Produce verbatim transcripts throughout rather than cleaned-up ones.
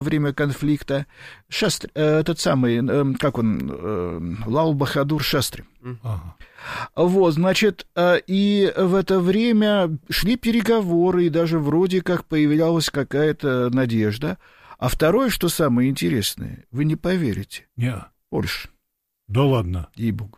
время конфликта, Шастри, этот самый, как он, Лал Бахадур Шастри. Ага. Вот, значит, и в это время шли переговоры, и даже вроде как появлялась какая-то надежда. А второе, что самое интересное, вы не поверите. Не. Польша. Да ладно. Ей-богу.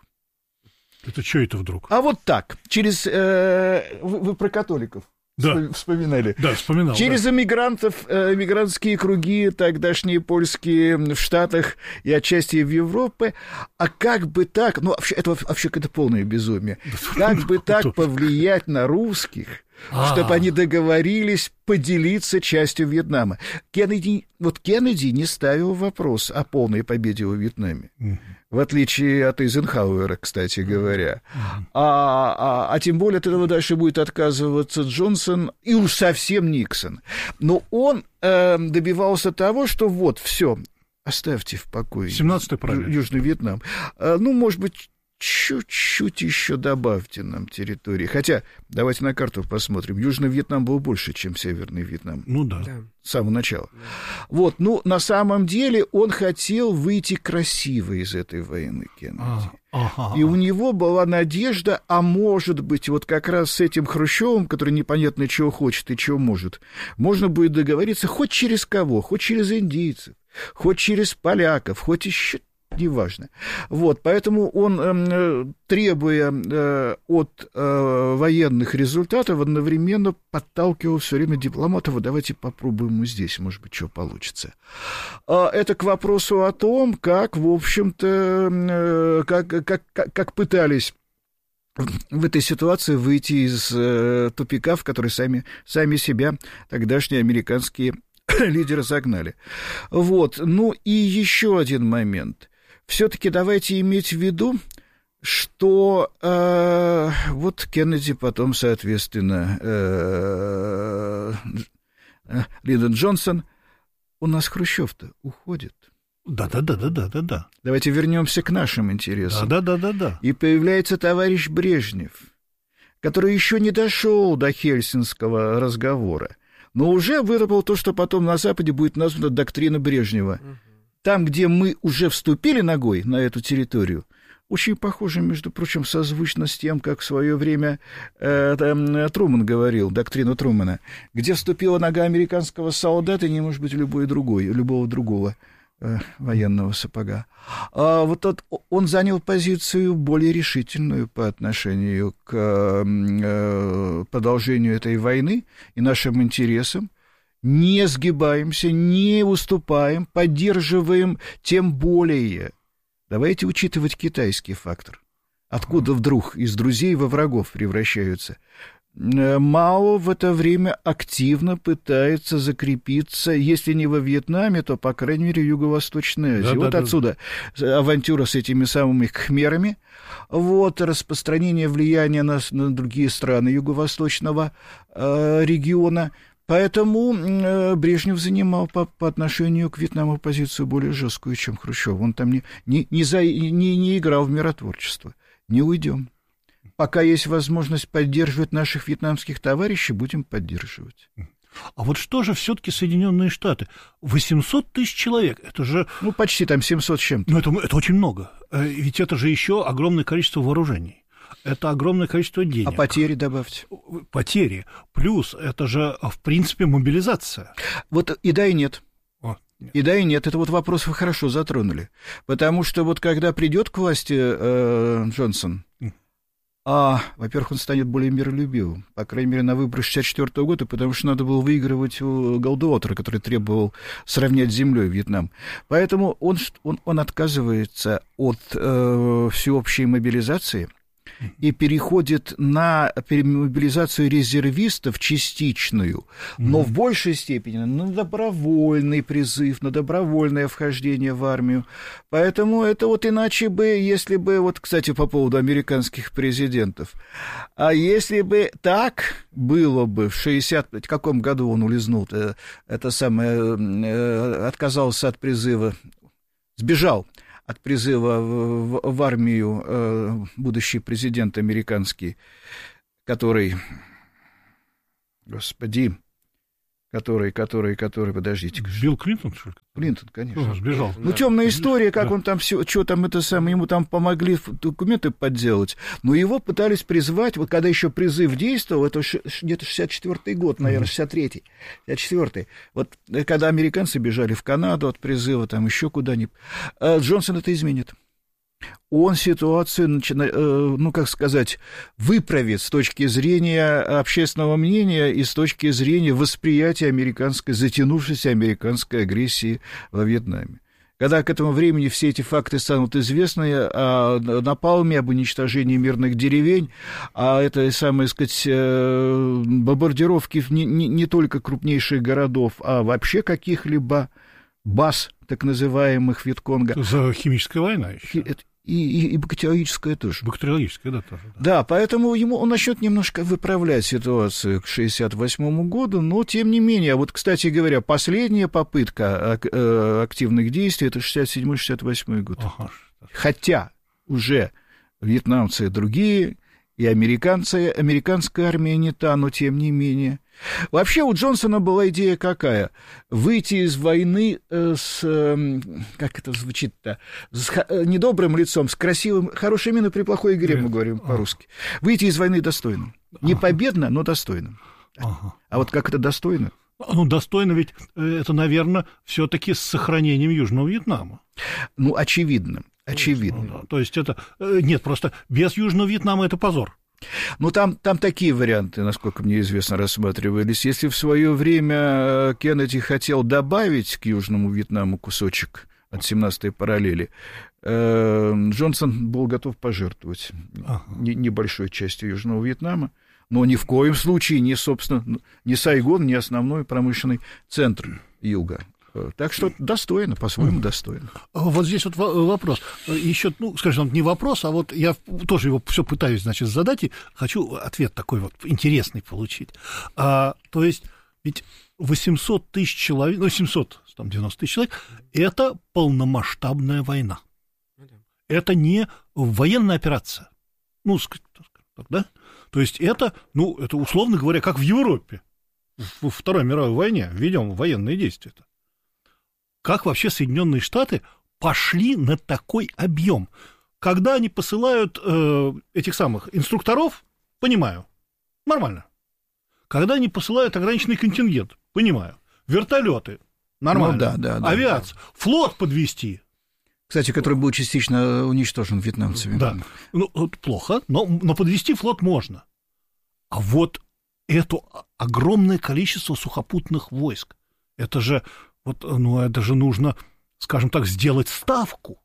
Это что это вдруг? А вот так, через... Э, вы, вы про католиков. Да. Вспоминали. Да, вспоминал. Через да. эмигрантов, эмигрантские круги, тогдашние польские в Штатах и отчасти в Европе. А как бы так, ну, вообще, это вообще какое-то полное безумие. Как бы так повлиять на русских, чтобы они договорились поделиться частью Вьетнама? Кеннеди, вот Кеннеди не ставил вопрос о полной победе во Вьетнаме. В отличие от Эйзенхауэра, кстати говоря. Mm-hmm. А, а, а тем более от этого дальше будет отказываться Джонсон и уж совсем Никсон. Но он э, добивался того, что вот, все, оставьте в покое Южный Вьетнам. А, ну, может быть, чуть-чуть еще добавьте нам территории. Хотя, давайте на карту посмотрим. Южный Вьетнам был больше, чем Северный Вьетнам. Ну да. С самого начала. Да. Вот, ну, на самом деле он хотел выйти красиво из этой войны, Кеннеди. А, ага. И у него была надежда, а может быть, вот как раз с этим Хрущевым, который непонятно чего хочет и чего может, можно будет договориться хоть через кого, хоть через индийцев, хоть через поляков, хоть еще... неважно. Вот, поэтому он, э, требуя э, от э, военных результатов, одновременно подталкивал все время дипломатов, давайте попробуем и здесь, может быть, что получится. А это к вопросу о том, как, в общем-то, э, как, как, как, как пытались в этой ситуации выйти из э, тупика, в который сами, сами себя тогдашние американские лидеры загнали. Вот, ну и еще один момент. Все-таки давайте иметь в виду, что э, вот Кеннеди потом, соответственно, э, Линдон Джонсон, у нас Хрущев-то уходит. Да-да-да-да-да-да. Давайте вернемся к нашим интересам. Да-да-да-да-да. И появляется товарищ Брежнев, который еще не дошел до Хельсинского разговора, но уже выработал то, что потом на Западе будет названо доктрина Брежнева. Там, где мы уже вступили ногой на эту территорию, очень похоже, между прочим, созвучно с тем, как в свое время э, там, Труман говорил, доктрину Трумана, где вступила нога американского солдата, не может быть любой другой, любого другого э, военного сапога. А вот тот, он занял позицию более решительную по отношению к э, продолжению этой войны и нашим интересам. Не сгибаемся, не уступаем, поддерживаем, тем более. Давайте учитывать китайский фактор. Откуда вдруг из друзей во врагов превращаются? Мао в это время активно пытается закрепиться, если не во Вьетнаме, то, по крайней мере, в Юго-Восточной Азии. Да, вот да, отсюда да. авантюра с этими самыми кхмерами, вот распространение влияния на, на другие страны Юго-Восточного э, региона. Поэтому э, Брежнев занимал по, по отношению к Вьетнаму позицию более жесткую, чем Хрущев. Он там не, не, не, за, не, не играл в миротворчество. Не уйдем. Пока есть возможность поддерживать наших вьетнамских товарищей, будем поддерживать. А вот что же все-таки Соединенные Штаты? восемьсот тысяч человек, это же... Ну, почти там семьсот с чем-то. Ну, это, это очень много. Ведь это же еще огромное количество вооружений. Это огромное количество денег. А потери добавьте. Потери. Плюс это же, в принципе, мобилизация. Вот и да, и нет. О, нет. И да, и нет. Это вот вопрос вы хорошо затронули. Потому что вот когда придет к власти э, Джонсон, mm. а, во-первых, он станет более миролюбивым. По крайней мере, на выборы шестьдесят четвёртого года, потому что надо было выигрывать у Голдуотера, который требовал сравнять с землей Вьетнам. Поэтому он, он, он отказывается от э, всеобщей мобилизации и переходит на мобилизацию резервистов частичную, но mm-hmm. в большей степени на добровольный призыв, на добровольное вхождение в армию. Поэтому это вот иначе бы, если бы, вот, кстати, по поводу американских президентов, а если бы так было бы в шестьдесят, в каком году он улизнул, это, это самое, отказался от призыва, сбежал от призыва в, в, в армию э, будущий президент американский, который, господи, Который, который, который, подождите. Билл Клинтон, что ли? Клинтон, конечно. Ну, сбежал. Ну, темная история, как да. он там все, что там это самое, ему там помогли документы подделать. Но его пытались призвать, вот когда еще призыв действовал, это где-то шестьдесят четвёртый год, наверное, шестьдесят третий, шестьдесят четвёртый. Вот когда американцы бежали в Канаду от призыва, там еще куда-нибудь, Джонсон это изменит. Он ситуацию, ну, как сказать, выправит с точки зрения общественного мнения и с точки зрения восприятия американской, затянувшейся американской агрессии во Вьетнаме. Когда к этому времени все эти факты станут известны, о напалме, об уничтожении мирных деревень, а это, самое сказать, бомбардировки не, не, не только крупнейших городов, а вообще каких-либо баз, так называемых Вьетконга. За химическая война еще. И, и, и бактериологическая тоже. Бактериологическая, да, тоже. Да, да, поэтому ему, он начнет немножко выправлять ситуацию к шестьдесят восьмому году, но тем не менее, вот, кстати говоря, последняя попытка активных действий — это шестьдесят седьмой — шестьдесят восьмой год. Ага. Хотя уже вьетнамцы другие, и американцы, американская армия не та, но тем не менее. Вообще у Джонсона была идея какая? Выйти из войны с, как это звучит-то, с недобрым лицом, с красивым, хорошей миной при плохой игре, мы говорим по-русски. Выйти из войны достойным. Не победно, но достойным. Ага. А вот как это достойно? Ну, достойно ведь это, наверное, все-таки с сохранением Южного Вьетнама. Ну, очевидно. Очевидно. Ну, да. То есть это... Нет, просто без Южного Вьетнама это позор. Ну, там, там такие варианты, насколько мне известно, рассматривались. Если в свое время Кеннеди хотел добавить к Южному Вьетнаму кусочек от семнадцатой параллели, Джонсон был готов пожертвовать ага. небольшой частью Южного Вьетнама, но ни в коем случае не, собственно, не Сайгон, не основной промышленный центр юга. Так что достойно, по-своему достойно. Вот здесь вот вопрос. Еще, ну, скажем, не вопрос, а вот я тоже его все пытаюсь, значит, задать, и хочу ответ такой вот интересный получить. А, то есть, ведь восемьсот тысяч человек, ну, семьсот девяносто тысяч человек, это полномасштабная война. Это не военная операция. Ну, скажем так, да? То есть, это, ну, это, условно говоря, как в Европе. Во Второй мировой войне ведем военные действия-то. Как вообще Соединенные Штаты пошли на такой объем? Когда они посылают э, этих самых инструкторов, понимаю, нормально. Когда они посылают ограниченный контингент, понимаю. Вертолеты, нормально. Ну, да, да, да, авиация, да. Флот подвести. Кстати, который был частично уничтожен вьетнамцами. Да, ну, плохо, но, но подвести флот можно. А вот это огромное количество сухопутных войск, это же... Вот, ну, это же нужно, скажем так, сделать ставку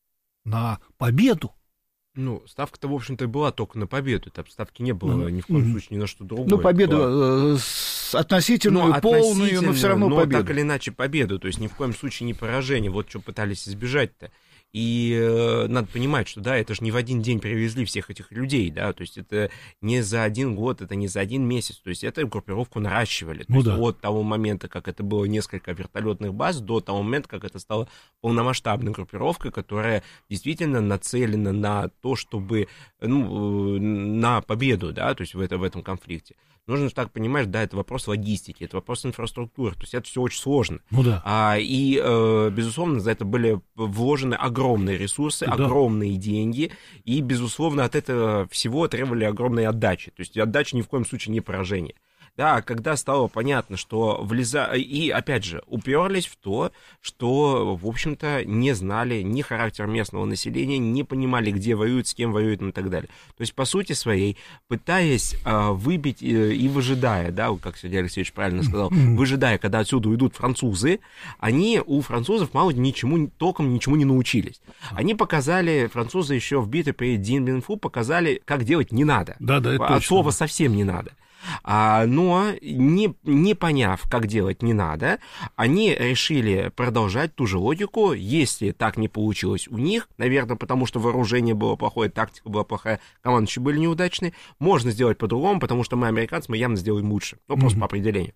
на победу. Ну, ставка-то, в общем-то, и была только на победу. Там ставки не было ну, ни в коем mm-hmm. случае ни на что другое. Ну, победу э, относительную, ну, полную, но все равно но победу. Так или иначе победу, то есть ни в коем случае не поражение. Вот что пытались избежать-то. И э, надо понимать, что, да, это же не в один день перевезли всех этих людей, да, то есть это не за один год, это не за один месяц, то есть эту группировку наращивали. То ну, есть да. От того момента, как это было несколько вертолетных баз, до того момента, как это стало полномасштабной группировкой, которая действительно нацелена на то, чтобы, ну, на победу, да, то есть в, это, в этом конфликте. Нужно так понимать, да, это вопрос логистики, это вопрос инфраструктуры, то есть это все очень сложно. Ну, да. а, и, э, безусловно, за это были вложены огромные ресурсы, да. огромные деньги, и, безусловно, от этого всего требовали огромной отдачи, то есть отдача ни в коем случае не поражение. Да, когда стало понятно, что влеза... И, опять же, уперлись в то, что, в общем-то, не знали ни характер местного населения, не понимали, где воюют, с кем воюют и так далее. То есть, по сути своей, пытаясь а, выбить и, и выжидая, да, как Сергей Алексеевич правильно сказал, выжидая, когда отсюда уйдут французы, они у французов мало ничему, толком ничему не научились. Они показали, французы еще в битве при Дien-Bien-Phu показали, как делать не надо. Да, да, это От точно. слова совсем не надо. А, но, не, не поняв, как делать не надо, они решили продолжать ту же логику. Если так не получилось у них, наверное, потому что вооружение было плохое, тактика была плохая, командующие были неудачные, можно сделать по-другому, потому что мы, американцы, мы явно сделаем лучше. Ну, просто mm-hmm. по определению.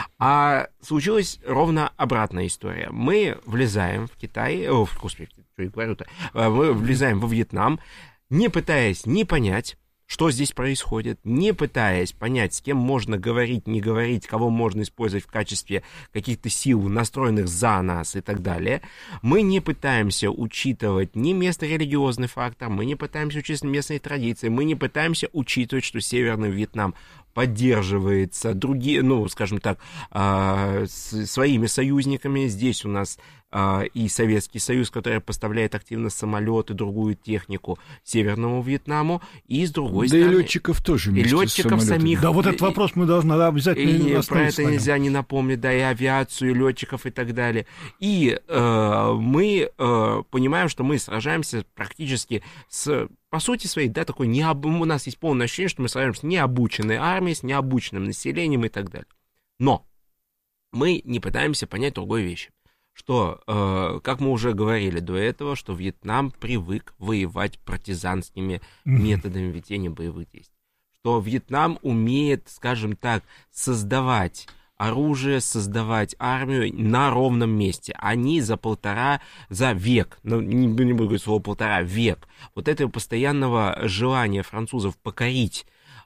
А случилась ровно обратная история. Мы влезаем в Китай, о, господи, что я говорю-то, мы влезаем во Вьетнам, не пытаясь не понять, что здесь происходит, не пытаясь понять, с кем можно говорить, не говорить, кого можно использовать в качестве каких-то сил, настроенных за нас и так далее. Мы не пытаемся учитывать ни месторелигиозный фактор, мы не пытаемся учитывать местные традиции, мы не пытаемся учитывать, что Северный Вьетнам поддерживается другие, ну, скажем так, э, с, своими союзниками. Здесь у нас э, и Советский Союз, который поставляет активно самолеты, другую технику Северному Вьетнаму, и с другой да стороны... Да и летчиков тоже и летчиков самих. Да, вот этот вопрос мы должны обязательно и про это нельзя не напомнить, да, и авиацию, и летчиков, и так далее. И э, мы э, понимаем, что мы сражаемся практически с... По сути своей, да, такой необ... у нас есть полное ощущение, что мы сражаемся с необученной армией, с необученным населением и так далее. Но мы не пытаемся понять другой вещи, что, э, как мы уже говорили до этого, что Вьетнам привык воевать партизанскими mm-hmm. методами ведения боевых действий, что Вьетнам умеет, скажем так, создавать оружие, создавать армию на ровном месте. Они за полтора, за век, ну, не, не буду говорить слово полтора, век, вот этого постоянного желания французов покорить,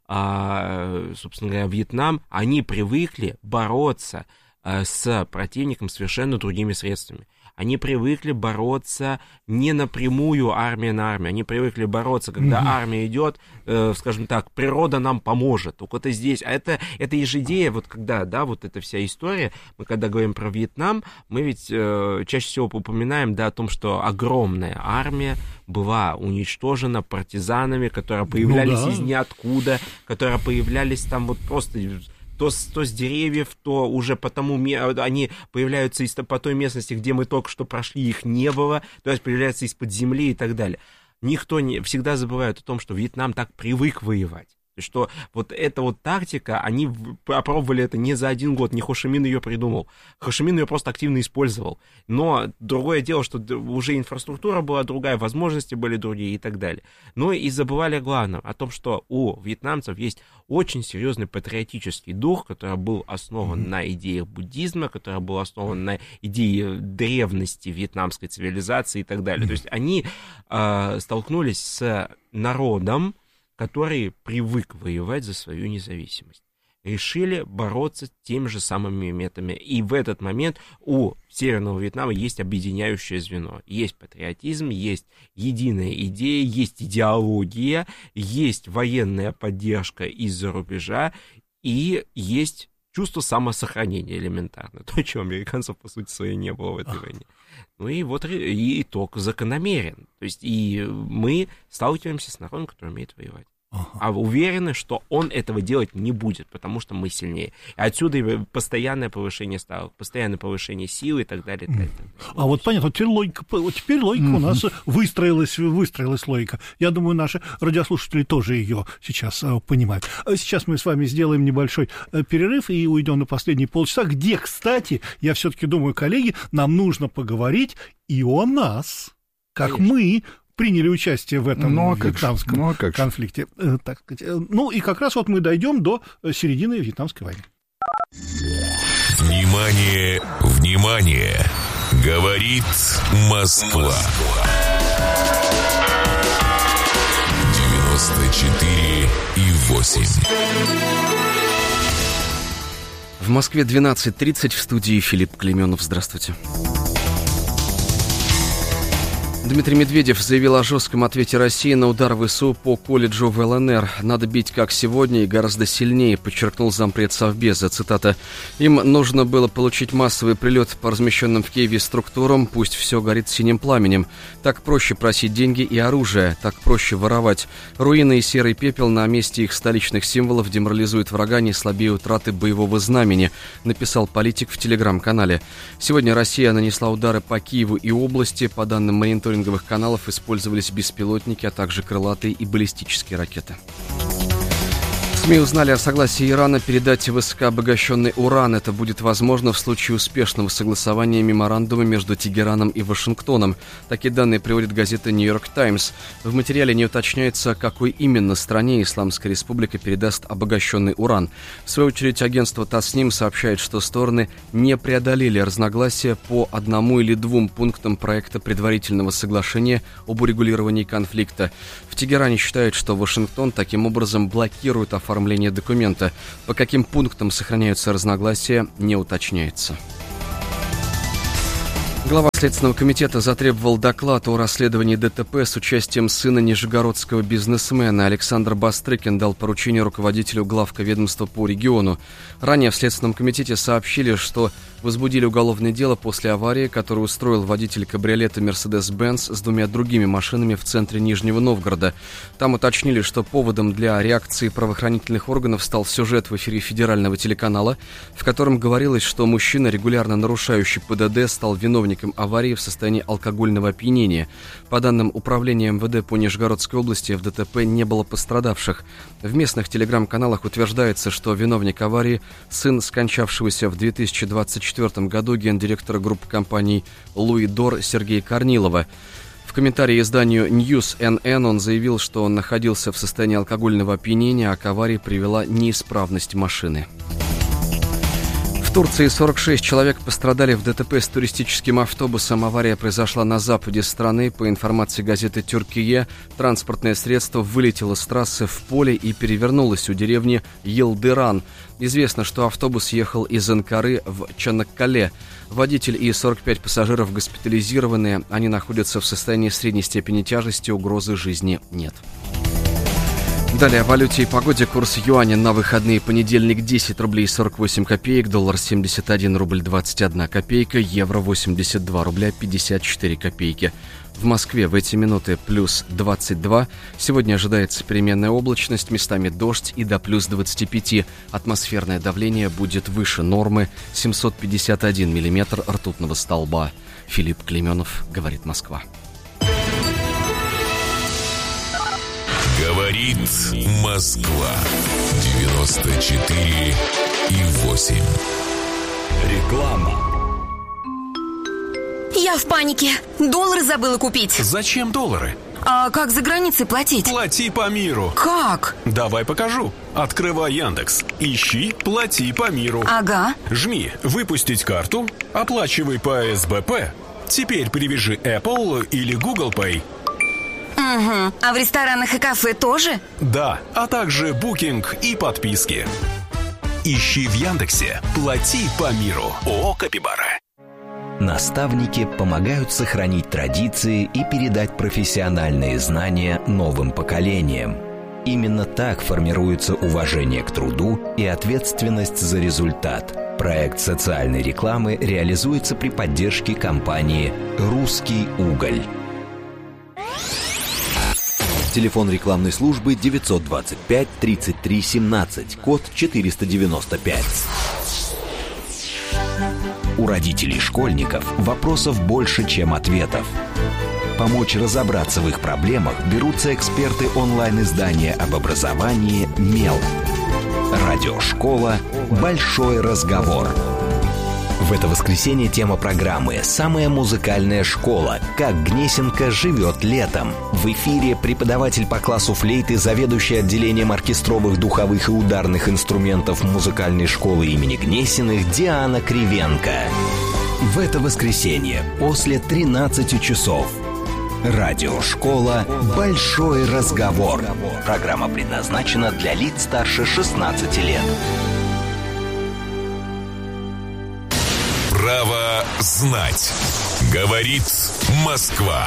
а, собственно говоря, Вьетнам, они привыкли бороться а, с противником совершенно другими средствами. Они привыкли бороться не напрямую армия на армию, они привыкли бороться, когда mm-hmm. армия идет, э, скажем так, природа нам поможет. Только это здесь, а это, это ежедея, вот когда, да, вот эта вся история, мы когда говорим про Вьетнам, мы ведь э, чаще всего упоминаем, да, о том, что огромная армия была уничтожена партизанами, которые появлялись ну, да. из ниоткуда, которые появлялись там вот просто... То с, то с деревьев, то уже потому они появляются из, по той местности, где мы только что прошли, их не было, то есть появляются из-под земли и так далее. Никто не, всегда забывает о том, что Вьетнам так привык воевать. Что вот эта вот тактика, они опробовали это не за один год, не Хо Ши Мин ее придумал. Хо Ши Мин ее просто активно использовал. Но другое дело, что уже инфраструктура была другая, возможности были другие и так далее. Но и забывали главное, о том, что у вьетнамцев есть очень серьезный патриотический дух, который был основан mm-hmm. на идеях буддизма, который был основан на идее древности вьетнамской цивилизации и так далее. Mm-hmm. То есть они э, столкнулись с народом, который привык воевать за свою независимость, решили бороться теми же самыми методами. И в этот момент у Северного Вьетнама есть объединяющее звено. Есть патриотизм, есть единая идея, есть идеология, есть военная поддержка из-за рубежа и есть чувство самосохранения элементарно. То, чего американцев, по сути своей, не было в этой войне. Ну и вот и итог закономерен. То есть и мы сталкиваемся с народом, который умеет воевать. Ага. А уверены, что он этого делать не будет, потому что мы сильнее. И отсюда и постоянное повышение ставок, постоянное повышение силы и так далее. И так далее. А вот понятно, вот теперь логика, вот теперь логика mm-hmm. у нас выстроилась, выстроилась логика. Я думаю, наши радиослушатели тоже ее сейчас э, понимают. Сейчас мы с вами сделаем небольшой э, перерыв и уйдем на последние полчаса, где, кстати, я все-таки думаю, коллеги, нам нужно поговорить и о нас, как Конечно. мы приняли участие в этом ну, вьетнамском ну, конфликте. Э, так сказать. Ну и как раз вот мы дойдем до середины Вьетнамской войны. Внимание, внимание! Говорит Москва. девяносто четыре и восемь. В Москве двенадцать тридцать, в студии Филипп Клейменов. Здравствуйте. Дмитрий Медведев заявил о жестком ответе России на удар ВСУ по колледжу в ЛНР. «Надо бить как сегодня и гораздо сильнее», подчеркнул зампред Совбеза. Цитата. «Им нужно было получить массовый прилет по размещенным в Киеве структурам, пусть все горит синим пламенем. Так проще просить деньги и оружие, так проще воровать. Руины и серый пепел на месте их столичных символов деморализуют врага не слабее утраты боевого знамени», написал политик в телеграм-канале. Сегодня Россия нанесла удары по Киеву и области. По данным мониторинга каналов использовались беспилотники, а также крылатые и баллистические ракеты. СМИ узнали о согласии Ирана передать высокообогащенный уран. Это будет возможно в случае успешного согласования меморандума между Тегераном и Вашингтоном. Такие данные приводит газета «Нью-Йорк Таймс». В материале не уточняется, какой именно стране Исламская Республика передаст обогащенный уран. В свою очередь, агентство Тасним сообщает, что стороны не преодолели разногласия по одному или двум пунктам проекта предварительного соглашения об урегулировании конфликта. В Тегеране считают, что Вашингтон таким образом блокирует оформление документа. По каким пунктам сохраняются разногласия, не уточняется. Глава Следственного комитета затребовал доклад о расследовании ДТП с участием сына нижегородского бизнесмена. Александр Бастрыкин дал поручение руководителю главковедомства по региону. Ранее в Следственном комитете сообщили, что возбудили уголовное дело после аварии, которую устроил водитель кабриолета Mercedes-Benz с двумя другими машинами в центре Нижнего Новгорода. Там уточнили, что поводом для реакции правоохранительных органов стал сюжет в эфире федерального телеканала, в котором говорилось, что мужчина, регулярно нарушающий ПДД, стал виновником аварии в состоянии алкогольного опьянения. По данным Управления МВД по Нижегородской области, в ДТП не было пострадавших. В местных телеграм-каналах утверждается, что виновник аварии – сын скончавшегося в две тысячи двадцать четвёртом году гендиректора группы компаний «Луидор» Сергея Корнилова. В комментарии изданию News эн эн он заявил, что он находился в состоянии алкогольного опьянения, а к аварии привела неисправность машины. В Турции сорок шесть человек пострадали в ДТП с туристическим автобусом. Авария произошла на западе страны. По информации газеты «Тюркия», транспортное средство вылетело с трассы в поле и перевернулось у деревни Йылдыран. Известно, что автобус ехал из Анкары в Чанаккале. Водитель и сорок пять пассажиров госпитализированы. Они находятся в состоянии средней степени тяжести, угрозы жизни нет. Далее о валюте и погоде. Курс юаня на выходные: понедельник десять рублей сорок восемь копеек, доллар семьдесят один рубль двадцать одна копейка, евро восемьдесят два рубля пятьдесят четыре копейки. В Москве в эти минуты плюс двадцать два. Сегодня ожидается переменная облачность, местами дождь и до плюс двадцать пять. Атмосферное давление будет выше нормы, семьсот пятьдесят один миллиметр ртутного столба. Филипп Клейменов, говорит Москва. Говорит Москва. девяносто четыре и восемь. Реклама. Я в панике. Доллары забыла купить. Зачем доллары? А как за границей платить? Плати по миру. Как? Давай покажу. Открывай Яндекс. Ищи «Плати по миру». Ага. Жми «Выпустить карту». Оплачивай по эс бэ пэ. Теперь привяжи Apple или Google Pay. Угу. А в ресторанах и кафе тоже? Да, а также букинг и подписки. Ищи в Яндексе «Плати по миру». ООО «Капибара». Наставники помогают сохранить традиции и передать профессиональные знания новым поколениям. Именно так формируется уважение к труду и ответственность за результат. Проект социальной рекламы реализуется при поддержке компании «Русский уголь». Телефон рекламной службы девятьсот двадцать пять тридцать три семнадцать, код четыреста девяносто пять. У родителей школьников вопросов больше, чем ответов. Помочь разобраться в их проблемах берутся эксперты онлайн-издания об образовании «Мел». Радиошкола «Большой разговор». В это воскресенье тема программы «Самая музыкальная школа. Как Гнесинка живет летом». В эфире преподаватель по классу флейты, заведующий отделением оркестровых, духовых и ударных инструментов музыкальной школы имени Гнесиных Диана Кривенко. В это воскресенье после тринадцати часов. Радиошкола «Большой разговор». Программа предназначена для лиц старше шестнадцати лет. Право знать. Говорит Москва.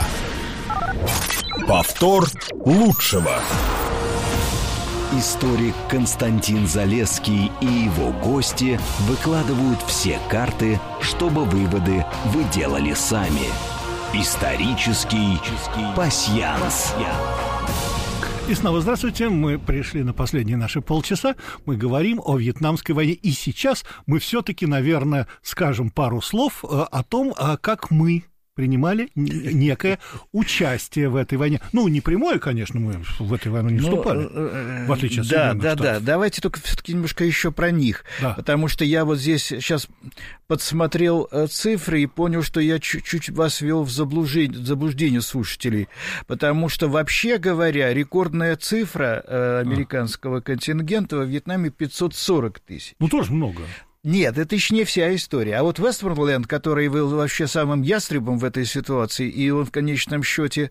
Повтор лучшего. Историк Константин Залесский и его гости выкладывают все карты, чтобы выводы вы делали сами. Исторический пасьянс. И снова здравствуйте. Мы пришли на последние наши полчаса. Мы говорим о Вьетнамской войне. И сейчас мы все-таки, наверное, скажем пару слов о том, как мы принимали некое участие в этой войне. Ну, не прямое, конечно, мы в этой войне не вступали, ну, в отличие от да, Соединенных да, Штатов. Да, давайте только все-таки немножко еще про них, да. Потому что я вот здесь сейчас подсмотрел цифры и понял, что я чуть-чуть вас ввел в заблуждение, в заблуждение слушателей, потому что, вообще говоря, рекордная цифра э, американского а. контингента во Вьетнаме пятьсот сорок тысяч. Ну, тоже много. Нет, это еще не вся история. А вот Вестморленд, который был вообще самым ястребом в этой ситуации, и он в конечном счете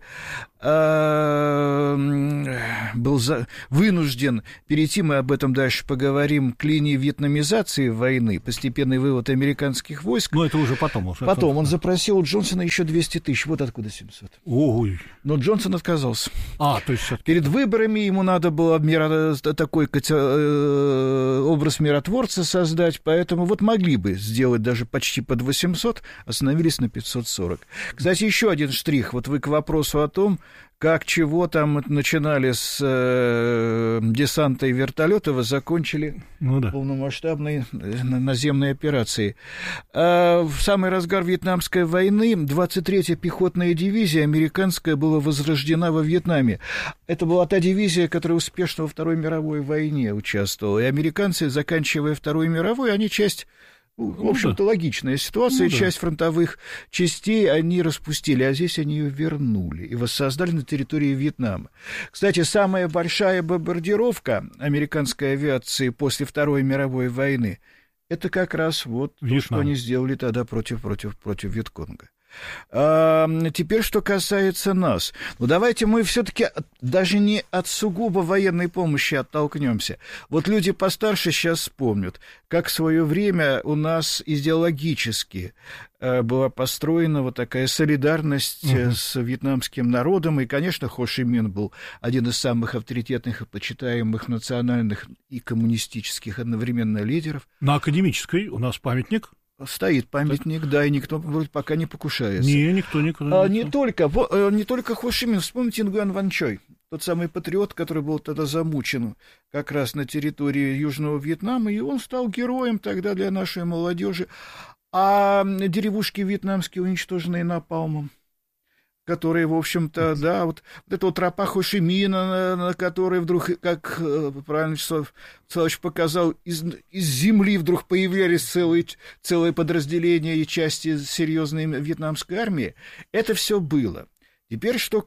был вынужден перейти, мы об этом дальше поговорим, к линии вьетнамизации войны, постепенный вывод американских войск. Но это уже потом. Уже потом это... он запросил у Джонсона еще двести тысяч, вот откуда семьсот. Ой. Но Джонсон отказался. А, то есть... Перед выборами ему надо было миро... такой образ миротворца создать, поэтому вот могли бы сделать даже почти под восемьсот, остановились на пятьсот сорок. Кстати, еще один штрих, вот вы к вопросу о том, как чего там начинали с э, десанта и вертолетов, закончили ну, да. полномасштабной наземной операцией. А в самый разгар Вьетнамской войны двадцать третья пехотная дивизия американская была возрождена во Вьетнаме. Это была та дивизия, которая успешно во Второй мировой войне участвовала. И американцы, заканчивая Вторую мировую, они часть... В общем-то, логичная ситуация. Ну, да. Часть фронтовых частей они распустили, а здесь они ее вернули и воссоздали на территории Вьетнама. Кстати, самая большая бомбардировка американской авиации после Второй мировой войны — это как раз вот то, что они сделали тогда против, против, против Вьетконга. А теперь, что касается нас. Ну, давайте мы все-таки даже не от сугубо военной помощи оттолкнемся. Вот люди постарше сейчас вспомнят, как в свое время у нас идеологически была построена вот такая солидарность угу. с вьетнамским народом. И, конечно, Хо Ши Мин был один из самых авторитетных и почитаемых национальных и коммунистических одновременно лидеров. На Академической у нас памятник. Стоит памятник, так. Да, и никто вроде пока не покушается. Не, никто никуда. А, не, только, не только Хо Ши Мин, вспомните Нгуен Ван Чой, тот самый патриот, который был тогда замучен как раз на территории Южного Вьетнама, и он стал героем тогда для нашей молодежи. А деревушки вьетнамские, уничтоженные напалмом, которые, в общем-то, да, вот, вот эта вот тропа Хо Ши Мина, на, на которой вдруг, как правильно Вячеслав Вячеславович показал, из, из земли вдруг появлялись целые, целые подразделения и части серьезной вьетнамской армии, это все было. Теперь, что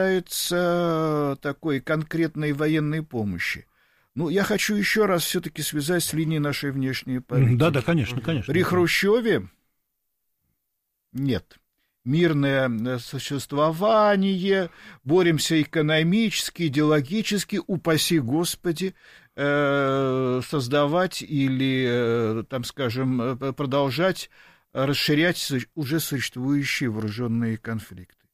касается такой конкретной военной помощи. Ну, я хочу еще раз все-таки связать с линией нашей внешней политики. Да, да, конечно, конечно. При Хрущеве нет. Мирное существование, боремся экономически, идеологически, упаси Господи, создавать или, там, скажем, продолжать расширять уже существующие вооруженные конфликты.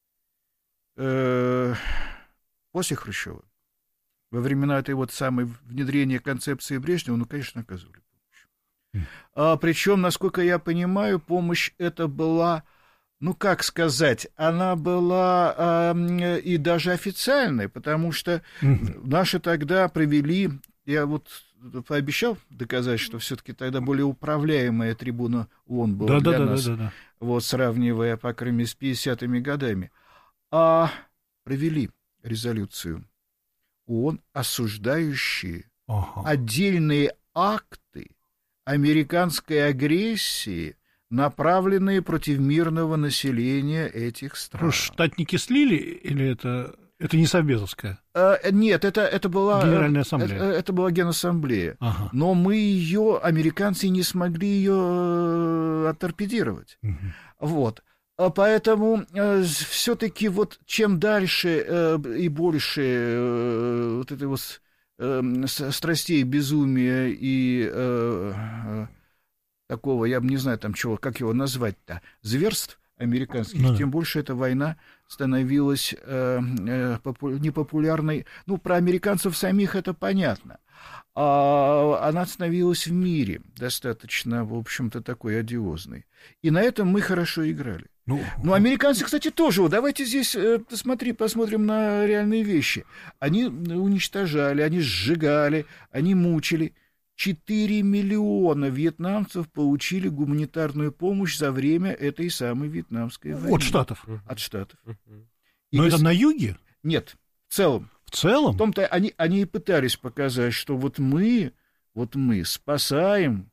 После Хрущева, во времена этой вот самой внедрения концепции Брежнева, ну, конечно, оказывали помощь. А, причем, насколько я понимаю, помощь эта была... Ну, как сказать, она была э, и даже официальной, потому что mm-hmm. наши тогда провели, я вот пообещал доказать, что все-таки тогда более управляемая трибуна ООН была да, для да, нас, да, да, да. Вот, сравнивая, по крайней мере, с пятидесятыми годами, а провели резолюцию ООН, осуждающие uh-huh. отдельные акты американской агрессии, направленные против мирного населения этих стран. Штатники слили или это, это не совбезовская? А, нет, это, это была... Генеральная ассамблея. Это, это была Генассамблея. Ага. Но мы ее, американцы, не смогли ее отторпедировать. Угу. Вот. Поэтому э, все-таки вот чем дальше э, и больше э, вот этой вот э, страстей, безумия и... Э, э, такого, я бы не знаю, там чего, как его назвать-то, зверств американских, ну, тем больше эта война становилась э, э, попу- непопулярной. Ну, про американцев самих это понятно. А она становилась в мире достаточно, в общем-то, такой одиозной. И на этом мы хорошо играли. Ну, ну американцы, кстати, тоже. Вот давайте здесь э, посмотри, посмотрим на реальные вещи. Они уничтожали, они сжигали, они мучили. четыре миллиона вьетнамцев получили гуманитарную помощь за время этой самой вьетнамской войны. От Штатов? От Штатов. И Но гос... это на юге? Нет, в целом. В целом? В том-то они, они и пытались показать, что вот мы, вот мы спасаем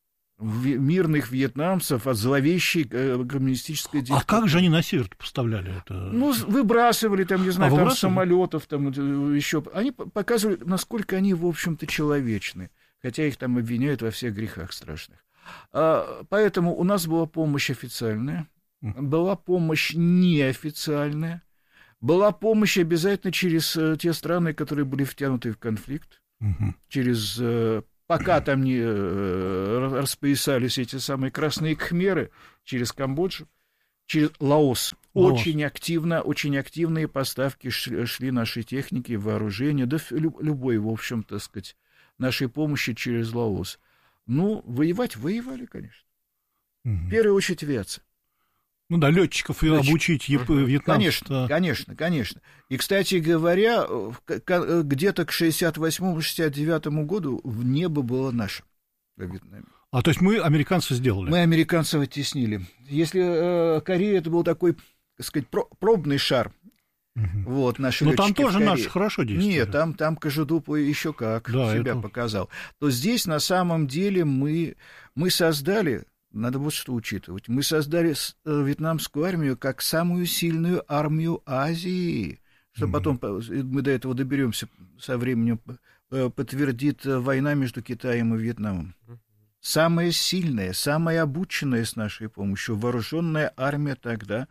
мирных вьетнамцев от зловещей коммунистической диктатуры. А как же они на север поставляли это? Ну, выбрасывали там, не знаю, а там самолетов, там еще. Они показывали, насколько они, в общем-то, человечны. Хотя их там обвиняют во всех грехах страшных. А, поэтому у нас была помощь официальная, была помощь неофициальная, была помощь обязательно через те страны, которые были втянуты в конфликт, угу. через... Пока там не распоясались эти самые красные кхмеры, через Камбоджу, через Лаос. Лаос. Очень активно, очень активные поставки шли, шли нашей техники, вооружения, да любой, в общем, так сказать, нашей помощи через Лаос. Ну, воевать воевали, конечно. Угу. В первую очередь авиация. Ну да, летчиков и обучить вьетнамцев. Конечно, конечно, конечно. И, кстати говоря, где-то к шестьдесят восьмому — шестьдесят девятому году в небо было наше во Вьетнаме. А то есть мы американцев сделали? Мы американцев оттеснили. Если э, Корея, это был такой, так сказать, пробный шар. Угу. Вот, наши Но там тоже наши хорошо действовали. Нет, там, там Кожедуб еще как да, себя это... показал. То здесь на самом деле мы, мы создали... Надо вот что учитывать. Мы создали вьетнамскую армию как самую сильную армию Азии, что mm-hmm. потом, мы до этого доберемся со временем, подтвердит война между Китаем и Вьетнамом. Mm-hmm. Самая сильная, самая обученная с нашей помощью, вооруженная армия тогда,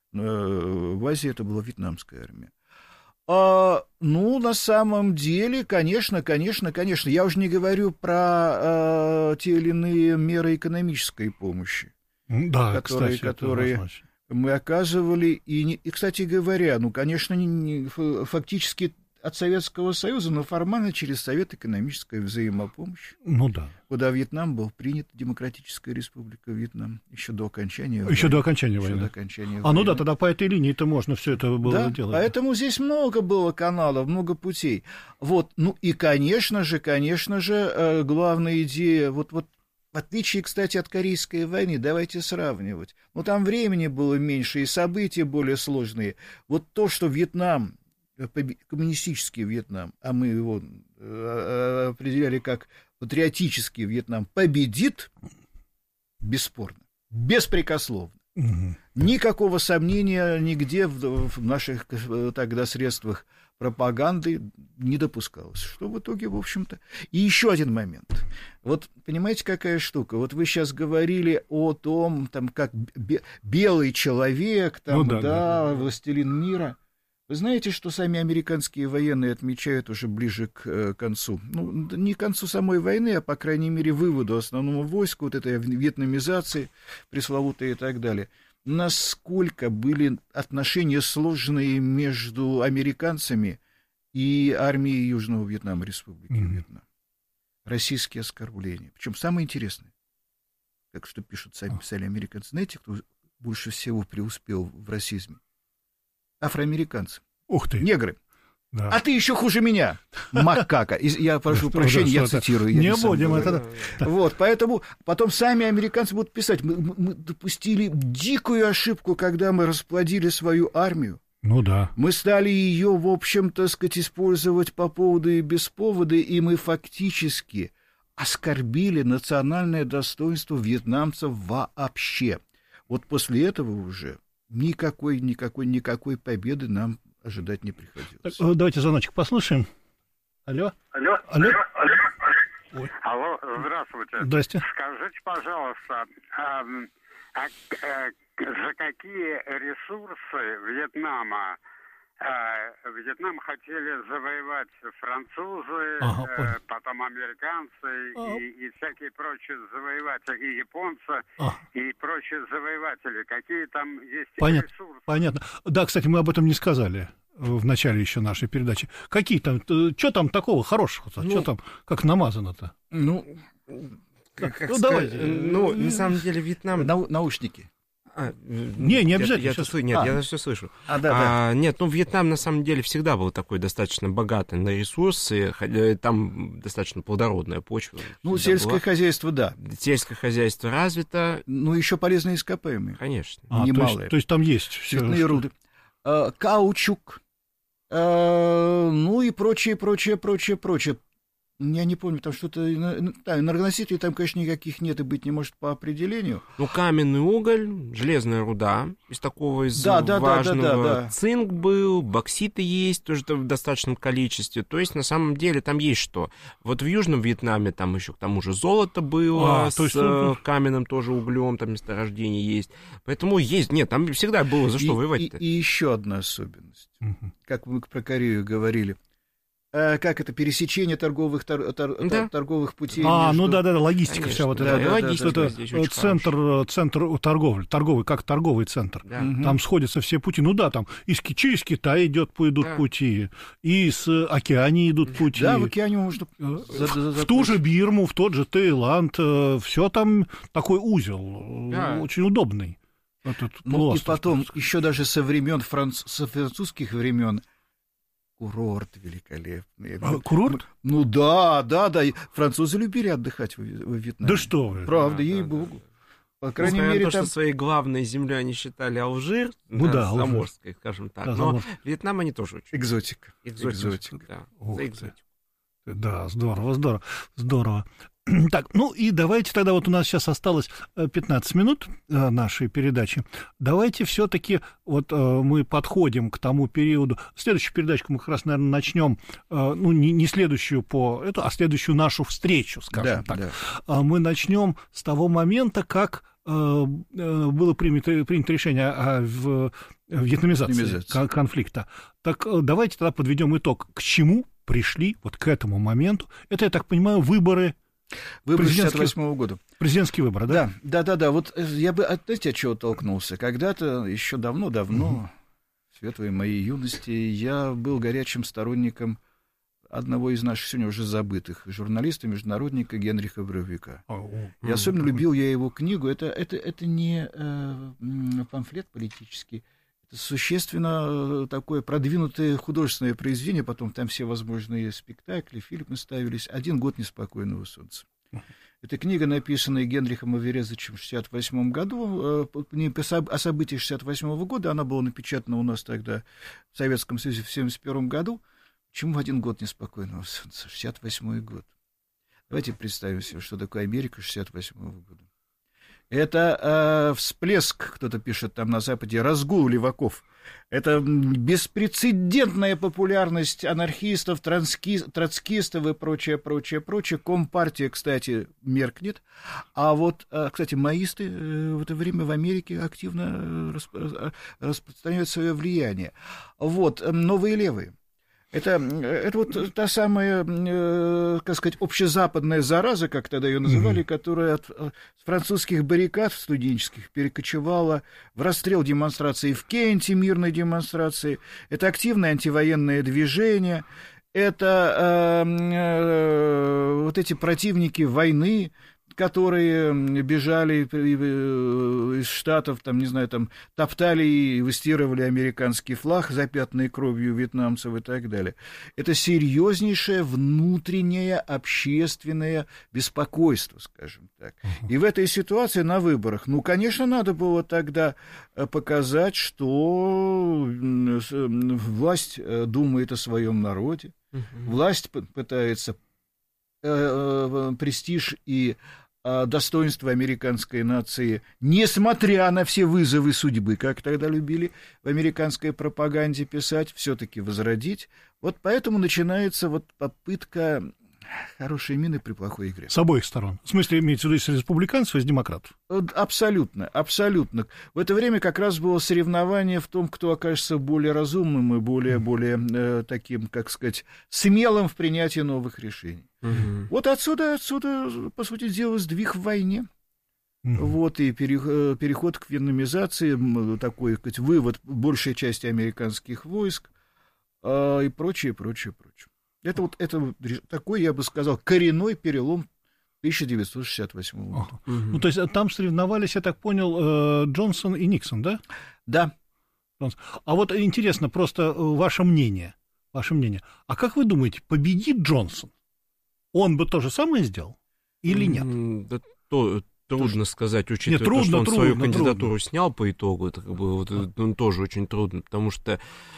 в Азии это была вьетнамская армия. А, ну, на самом деле, конечно, конечно, конечно, я уже не говорю про а, те или иные меры экономической помощи, да, которые, кстати, которые мы оказывали. И, и, кстати говоря, ну, конечно, не, не, фактически от Советского Союза, но формально через Совет экономической взаимопомощи. Ну да. Куда Вьетнам был принят, Демократическая Республика Вьетнам, еще до окончания еще войны. До окончания еще войны. До окончания а, войны. ну да, тогда по этой линии-то можно все это было да, делать. Поэтому здесь много было каналов, много путей. Вот, ну и, конечно же, конечно же, главная идея, вот, вот в отличие, кстати, от Корейской войны, давайте сравнивать. Ну, там времени было меньше и события более сложные. Вот то, что Вьетнам, коммунистический Вьетнам, а мы его определяли как патриотический Вьетнам, победит, бесспорно, беспрекословно. Угу. Никакого сомнения нигде в, в наших тогда средствах пропаганды не допускалось. Что в итоге, в общем-то... И еще один момент. Вот понимаете, какая штука? Вот вы сейчас говорили о том, там, как белый человек, там, ну, да, да, да, властелин мира... Вы знаете, что сами американские военные отмечают уже ближе к э, концу, ну, не к концу самой войны, а, по крайней мере, выводу основного войска, вот этой вьетнамизации пресловутой и так далее, насколько были отношения сложные между американцами и армией Южного Вьетнама, Республики mm-hmm. Вьетнам. Российские оскорбления. Причем самое интересное, как что пишут сами писали американцы, знаете, кто больше всего преуспел в расизме? Афроамериканцы. Ух ты. Негры. Да. А ты еще хуже меня, макака. Я прошу прощения, я цитирую. Не будем это. Вот, поэтому потом сами американцы будут писать, мы, мы допустили дикую ошибку, когда мы расплодили свою армию. Ну да. Мы стали ее, в общем-то, сказать, использовать по поводу и без повода, и мы фактически оскорбили национальное достоинство вьетнамцев вообще. Вот после этого уже никакой, никакой, никакой победы нам ожидать не приходилось. Так, давайте звоночек послушаем. Алло. Алло. Алло. Алло. Ой. Алло, здравствуйте. Здрасте. Скажите, пожалуйста, а, а, а, за какие ресурсы Вьетнама а, Вьетнам хотели завоевать французы, ага, а, потом американцы ага. и, и всякие прочие завоеватели, и японцы, ага. и прочие завоеватели. Какие там есть Понятно. ресурсы? Понятно. Да, кстати, мы об этом не сказали в начале еще нашей передачи. Какие там, что там такого хорошего-то? Ну, что там, как намазано-то? Ну, как, ну как давайте. Ну, на самом деле, Вьетнам... Нау- наушники. А, не, не обязательно. Я, я, я, нет, а. я все слышу. А, да, а, да. Нет, ну, Вьетнам, на самом деле, всегда был такой достаточно богатый на ресурсы, там достаточно плодородная почва. Ну, сельское была. хозяйство, да. Сельское хозяйство развито. Ну, еще полезные ископаемые. Конечно. А, немалые. То есть, то есть там есть цветные руды. А, каучук. А, ну и прочее, прочее, прочее, прочее. Я не помню, там что-то... Да, энергоносителей там, конечно, никаких нет и быть не может по определению. Ну, каменный уголь, железная руда из такого из да, да, важного. Да, да, да, да. Цинк был, бокситы есть тоже в достаточном количестве. То есть, на самом деле, там есть что. Вот в Южном Вьетнаме там еще к тому же золото было, а, с есть... каменным тоже углем, там месторождение есть. Поэтому есть... Нет, там всегда было за что и, воевать-то. И, и еще одна особенность. Угу. Как мы про Корею говорили. Как это, пересечение торговых, тор, тор, да. торговых путей. А, между... ну да-да, логистика Конечно, вся вот да, эта. да, логистика, это центр, центр торговли, торговый, как торговый центр. Да. Там сходятся все пути. Ну да, там из, через Китай идет, идут да. пути, и с Океании идут пути. Да, в Океании можно... В, в ту же Бирму, в тот же Таиланд, все там такой узел, да. очень удобный. Этот ну и потом, еще даже со времен франц... со французских времен курорт великолепный. А, курорт? Ну да, да, да. Французы любили отдыхать в, в Вьетнаме. Да что вы. Правда, да, ей-богу. Да, да. По крайней ну, мере, то, там... что своей главной землей они считали Алжир, ну, да, заморской, скажем так. Да, но заморск. Вьетнам они тоже очень... Экзотика. Экзотика. Экзотика. Да, Ух за экзотику. Да, здорово, здорово, здорово. Так, ну и давайте тогда, вот у нас сейчас осталось пятнадцать минут нашей передачи. Давайте все-таки вот мы подходим к тому периоду. Следующую передачку мы как раз, наверное, начнем, ну, не, не следующую по эту, а следующую нашу встречу, скажем да, так. Да. Мы начнем с того момента, как было принято, принято решение о вьетнамизации, вьетнамизации конфликта. Так давайте тогда подведем итог, к чему пришли вот к этому моменту. Это, я так понимаю, выборы... Выборы шестьдесят восьмого года. Президентские выборы, да? Да, да, да, да. Вот я бы, знаете, от чего толкнулся? Когда-то, еще давно-давно, угу. в светлой моей юности, я был горячим сторонником одного из наших сегодня уже забытых журналиста, международника Генриха Бровика. О, и о, особенно о, любил я его книгу. Это, это, это не э, памфлет политический, это существенно такое продвинутое художественное произведение, потом там все возможные спектакли, фильмы ставились. «Один год неспокойного солнца». Эта книга, написанная Генрихом Аверезовичем в шестьдесят восьмом году, о событиях шестьдесят восьмого года, она была напечатана у нас тогда в Советском Союзе в семьдесят первом году. Почему в один год неспокойного солнца? шестьдесят восьмой год. Давайте представим себе, что такое Америка шестьдесят восьмого года. Это э, всплеск, кто-то пишет там на Западе, разгул леваков. Это беспрецедентная популярность анархистов, троцки, троцкистов и прочее, прочее, прочее. Компартия, кстати, меркнет. А вот, кстати, маоисты в это время в Америке активно распространяют свое влияние. Вот, новые левые. Это, это вот та самая, э, как сказать, общезападная зараза, как тогда ее называли, mm-hmm. которая от, от французских баррикад студенческих перекочевала в расстрел демонстраций в Кенте, мирной демонстрации. Это активное антивоенное движение, это э, э, вот эти противники войны, которые бежали из Штатов, там, не знаю, там, топтали и выстирывали американский флаг, запятнанный кровью вьетнамцев и так далее. Это серьезнейшее внутреннее общественное беспокойство, скажем так. И в этой ситуации на выборах, ну, конечно, надо было тогда показать, что власть думает о своем народе, власть пытается престиж и достоинство американской нации, несмотря на все вызовы судьбы, как тогда любили в американской пропаганде писать, все-таки возродить. Вот поэтому начинается вот попытка хорошей мины при плохой игре. С обоих сторон. В смысле, имеется в виду из республиканцев, из демократов? Абсолютно, абсолютно. В это время как раз было соревнование в том, кто окажется более разумным и более, более э, таким, как сказать, смелым в принятии новых решений. Угу. Вот отсюда, отсюда, по сути дела, сдвиг в войне. Угу. Вот, и переход к вьетнамизации, такой, сказать, вывод большей части американских войск э, и прочее, прочее, прочее. Это вот это такой, я бы сказал, коренной перелом тысяча девятьсот шестьдесят восьмого года. Ага. Угу. Ну, то есть там соревновались, я так понял, Джонсон и Никсон, да? Да. А вот интересно, просто ваше мнение, ваше мнение. А как вы думаете, победит Джонсон? Он бы то же самое сделал или нет? Да, то, трудно сказать, учитывая нет, трудно, то, что он трудно, свою трудно. кандидатуру снял по итогу. Это как бы, вот, ну, тоже очень трудно, потому что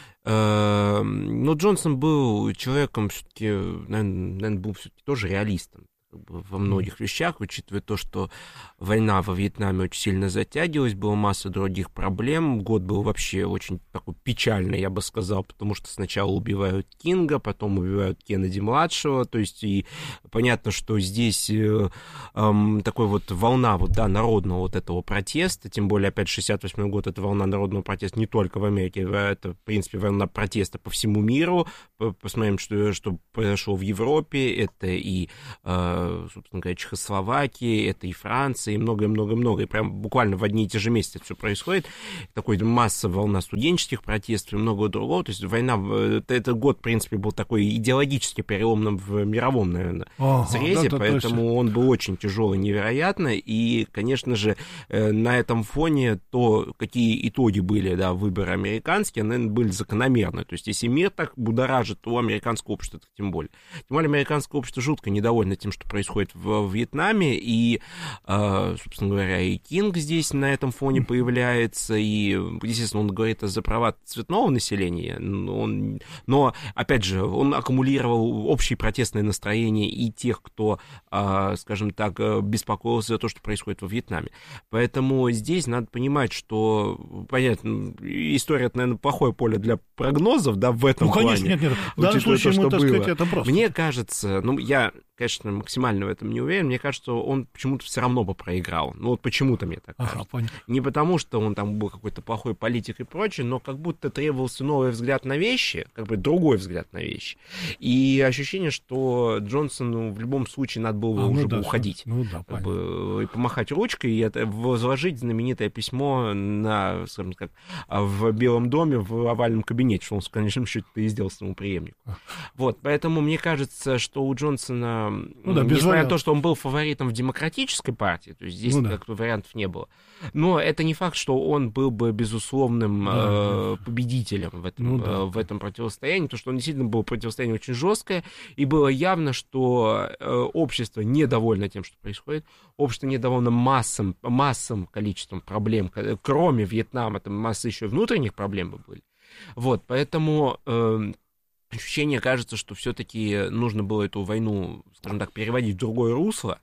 э, ну, Джонсон был человеком все-таки, наверное, наверное, был все-таки тоже реалистом во многих вещах, учитывая то, что война во Вьетнаме очень сильно затягивалась, была масса других проблем, год был вообще очень такой печальный, я бы сказал, потому что сначала убивают Кинга, потом убивают Кеннеди-младшего, то есть и понятно, что здесь э, э, такой вот волна вот, да, народного вот этого протеста, тем более, опять, шестьдесят восьмой год, это волна народного протеста не только в Америке, это, в принципе, волна протеста по всему миру, посмотрим, что, что произошло в Европе, это и э, собственно говоря, Чехословакии, это и Франция, и многое-много-много. И прям буквально в одни и те же месяцы это все происходит. Такой масса волна студенческих протестов и многого другого. То есть война, этот год, в принципе, был такой идеологически переломным в мировом, наверное, ага, срезе, да, да, поэтому точно. Он был очень тяжелый, невероятно. И, конечно же, на этом фоне то, какие итоги были, да, выборы американские, наверное, были закономерны. То есть если мир так будоражит, то американское общество так тем более. Тем более американское общество жутко недовольно тем, что происходит в Вьетнаме, и, собственно говоря, и Кинг здесь на этом фоне появляется, и, естественно, он говорит за права цветного населения, он, но, опять же, он аккумулировал общее протестное настроение и тех, кто, скажем так, беспокоился за то, что происходит во Вьетнаме. Поэтому здесь надо понимать, что, понятно, история, это, наверное, плохое поле для прогнозов, да, в этом ну, конечно, плане. Нет, нет, в данном случае то, мы, так было. сказать, это просто. Мне кажется, ну, я, конечно, максимально в этом не уверен, мне кажется, он почему-то все равно бы проиграл. Ну, вот почему-то мне так ага, кажется. Понятно. Не потому, что он там был какой-то плохой политик и прочее, но как будто требовался новый взгляд на вещи, как бы другой взгляд на вещи. И ощущение, что Джонсону в любом случае надо было а, уже ну, да, уходить. Ну, да, как бы, и помахать ручкой, и это, возложить знаменитое письмо на, скажем так, в Белом доме, в овальном кабинете, что он, в конечном счете, и сделал своему преемнику. Вот, поэтому мне кажется, что у Джонсона, ну, да, несмотря на то, что он был фаворитом в демократической партии, то есть здесь ну, да. как бы вариантов не было, но это не факт, что он был бы безусловным да, э, победителем в этом, ну, да. э, в этом противостоянии, потому что он действительно был противостояние очень жесткое, и было явно, что э, общество недовольно тем, что происходит, общество недовольно массам, массам количеством проблем, кроме Вьетнама, там масса еще внутренних проблем бы были. Вот, поэтому э, ощущение кажется, что все-таки нужно было эту войну, скажем так, переводить в другое русло,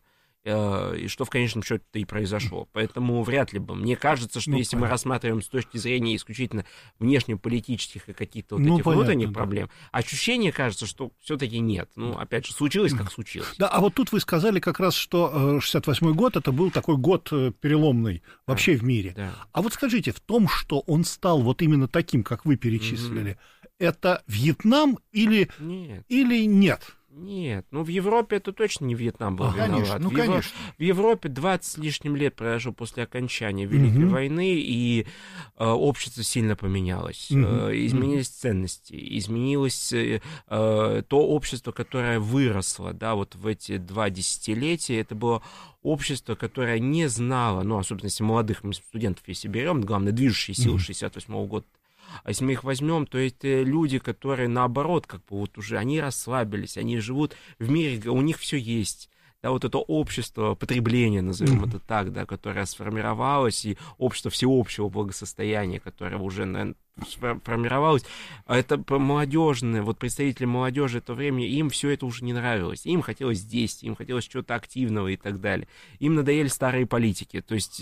э, и что в конечном счете-то и произошло. Поэтому вряд ли бы. Мне кажется, что ну, если понятно. мы рассматриваем с точки зрения исключительно внешнеполитических и каких-то вот ну, этих понятно, внутренних да. проблем, ощущение кажется, что все-таки нет. Ну, опять же, случилось, как случилось. Да, а вот тут вы сказали как раз, что шестьдесят восьмой год, это был такой год переломный вообще да, в мире. Да. А вот скажите, в том, что он стал вот именно таким, как вы перечислили, mm-hmm. это Вьетнам или нет? Или нет? Нет, ну в Европе это точно не Вьетнам был а, виноват. Конечно, ну, в, конечно. Евро... в Европе двадцать с лишним лет произошло после окончания Великой угу. войны, и э, общество сильно поменялось. Угу. Э, изменились угу. ценности, изменилось э, э, то общество, которое выросло, да, вот в эти два десятилетия. Это было общество, которое не знало, ну, особенно если молодых студентов, если берем, главное, движущие силы шестьдесят восьмого года. А если мы их возьмем, то это люди, которые, наоборот, как бы вот уже, они расслабились, они живут в мире, у них все есть. Да, вот это общество потребления, назовем mm-hmm. это так, да, которое сформировалось, и общество всеобщего благосостояния, которое уже, наверное, сформировалось, это молодежные, вот представители молодежи этого времени, им все это уже не нравилось, им хотелось действий, им хотелось чего-то активного и так далее. Им надоели старые политики, то есть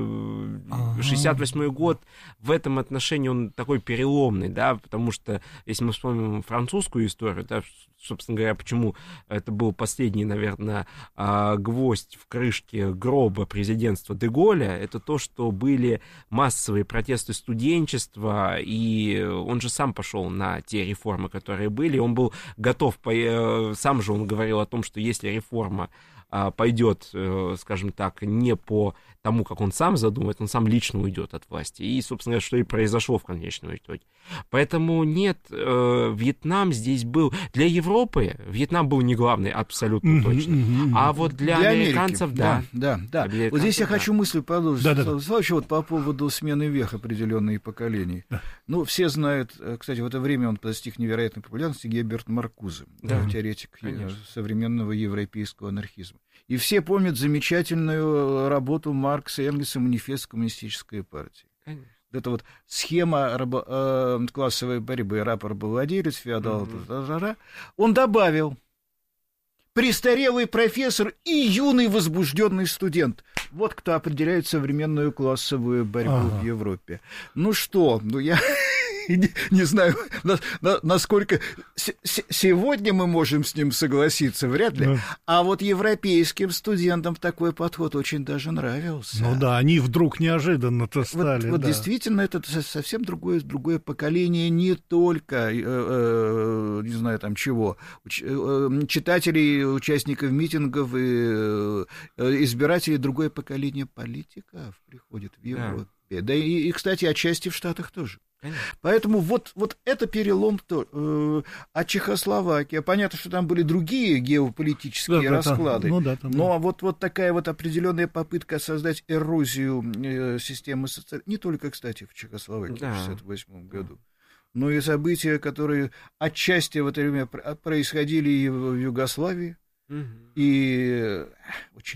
шестьдесят восьмой год в этом отношении он такой переломный, да, потому что, если мы вспомним французскую историю, да, собственно говоря, почему это был последний, наверное, гвоздь в крышке гроба президентства де Голля, это то, что были массовые протесты студенчества, и он же сам пошел на те реформы, которые были, он был готов, сам же он говорил о том, что если реформа пойдет, скажем так, не по тому, как он сам задумает, он сам лично уйдет от власти. И, собственно, что и произошло в конечном итоге. Поэтому нет, э, Вьетнам здесь был... Для Европы Вьетнам был не главный, абсолютно mm-hmm, точно. Mm-hmm. А вот для, для американцев, Америки, да. Да, да, да. Вот здесь я да. хочу мысль продолжить. Да, да, да. Вот по поводу смены вех определенных поколений. Да. Ну, все знают, кстати, в это время он достиг невероятной популярности, Герберт Маркузе, да. теоретик Конечно. современного европейского анархизма. И все помнят замечательную работу Маркса и Энгельса «Манифест коммунистической партии». Конечно. Это вот схема рабо, э, классовой борьбы, раб-рабовладелец, феодал, mm-hmm. он добавил: престарелый профессор и юный возбужденный студент. Вот кто определяет современную классовую борьбу ага. в Европе. Ну что, ну я... Не, не знаю, на, на, насколько с, с, сегодня мы можем с ним согласиться, вряд ли. Да. А вот европейским студентам такой подход очень даже нравился. Ну да, они вдруг неожиданно-то стали. Вот, вот да. действительно, это совсем другое, другое поколение, не только, э, э, не знаю там чего, уч, э, читателей, участников митингов и э, избирателей, другое поколение политиков приходит в Европе. Да, да и, и, кстати, отчасти в Штатах тоже. Конечно. Поэтому вот, вот это перелом, то, э, а Чехословакия, понятно, что там были другие геополитические да, расклады, да, ну, да, там, но да. вот, вот такая вот определенная попытка создать эрозию э, системы социальной, не только, кстати, в Чехословакии да. в шестьдесят восьмом году, но и события, которые отчасти в это время происходили и в Югославии, угу. и очень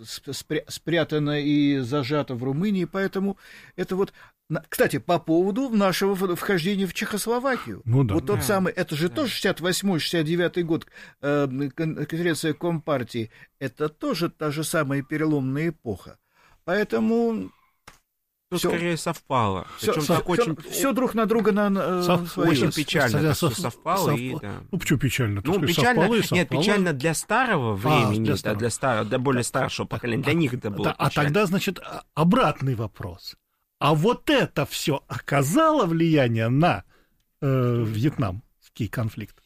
спрятано и зажато в Румынии, поэтому это вот... Кстати, по поводу нашего вхождения в Чехословакию. Ну, да. Вот тот да. самый, это же да. тоже шестьдесят восьмой шестьдесят девятый год, э, конференция Компартии, это тоже та же самая переломная эпоха. Поэтому... Тут всё, скорее совпало. Все, все, так очень... все друг на друга на, э, Сов... Очень печально так сов... совпало. Сов... И, да. Ну, почему печально? Ну, печально... Совпало совпало. Нет, печально для старого времени, а, для, старого. Да, для, старого, для более старшего поколения. Для них это было А тогда, значит, обратный вопрос. А вот это все оказало влияние на э, вьетнамский конфликт?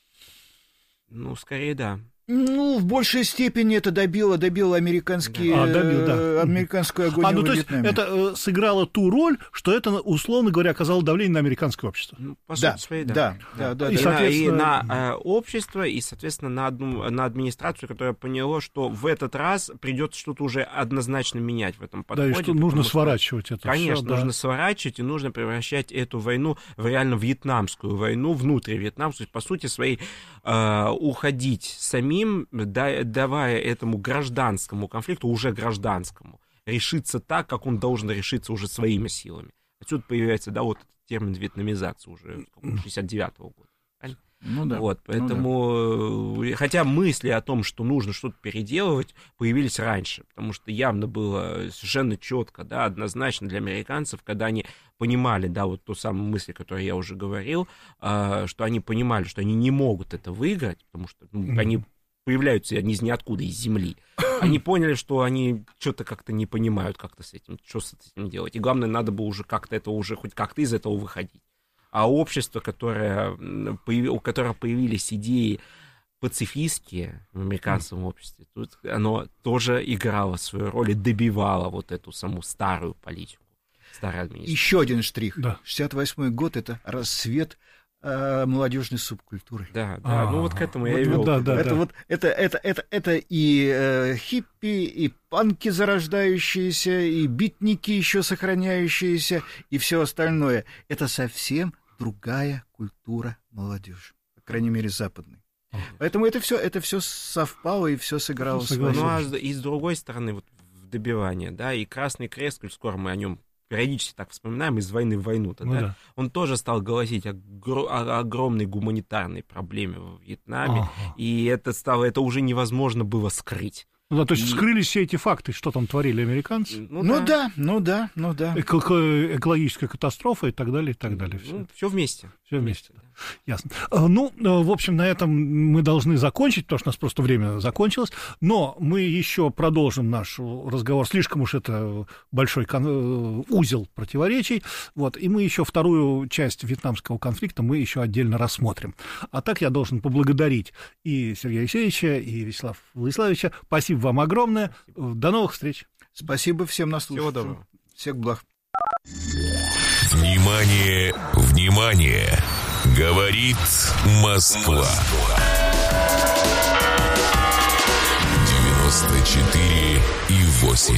Ну, скорее, да. Ну, в большей степени это добило, добило американские, а, добил, да. американскую агонию а, ну, в то Вьетнаме. есть это э, сыграло ту роль, что это, условно говоря, оказало давление на американское общество. Ну, по да, сути своей, да. Да, да, да, и, да. Соответственно... и на, и на э, общество, и, соответственно, на, одну, на администрацию, которая поняла, что в этот раз придется что-то уже однозначно менять в этом подходе. Да, и что нужно сворачивать это. Конечно, всё, нужно да. сворачивать, и нужно превращать эту войну в реально вьетнамскую войну, внутри Вьетнама, то есть, по сути своей, э, уходить самим, да, давая этому гражданскому конфликту, уже гражданскому, решиться так, как он должен решиться уже своими силами. Отсюда появляется, да, вот этот термин вьетнамизации уже шестьдесят девятого года. Ну да. Вот, поэтому, ну да. хотя мысли о том, что нужно что-то переделывать, появились раньше, потому что явно было совершенно четко, да, однозначно для американцев, когда они понимали, да, вот ту самую мысль, о которой я уже говорил, что они понимали, что они не могут это выиграть, потому что ну, mm-hmm. они появляются они из ниоткуда, из земли. Они поняли, что они что-то как-то не понимают, как-то с этим, что с этим делать. И главное, надо было уже как-то это уже хоть как-то из этого выходить. А общество, которое, у которого появились идеи пацифистские в американском обществе, тут оно тоже играло свою роль и добивало вот эту саму старую политику, старую администрацию. Еще один штрих. Да. шестьдесят восьмой год — это рассвет молодежной субкультуры. Да, да, ну вот к этому я вот, и вел. Вот, да, да, это, да. Вот, это, это, это, это и э, хиппи, и панки зарождающиеся, и битники еще сохраняющиеся, и все остальное. Это совсем другая культура молодежи, по крайней мере, западной. Поэтому это все, это все совпало и все сыграло свою. Ну, а и с другой стороны, вот в добивание, да, и Красный Крест, коль скоро мы о нем периодически так вспоминаем, из войны в войну, ну, да? Да. Он тоже стал голосить о, гро- о огромной гуманитарной проблеме в Вьетнаме, ага. и это стало, это уже невозможно было скрыть. Ну да, то есть и... скрылись все эти факты, что там творили американцы. Ну, ну да. да, ну да, ну да. Эко- экологическая катастрофа и так далее, и так далее. Ну, все вместе. Все вместе, вместе, да. Ясно. Ну, в общем, на этом мы должны закончить, потому что у нас просто время закончилось. Но мы еще продолжим наш разговор. Слишком уж это большой кон... узел противоречий. Вот. И мы еще вторую часть вьетнамского конфликта мы еще отдельно рассмотрим. А так я должен поблагодарить и Сергея Алексеевича, и Вячеслава Владиславовича. Спасибо вам огромное. До новых встреч. Спасибо всем на слушателям. Всего доброго. Всех благ. Внимание, внимание! Говорит Москва. девяносто четыре и восемь.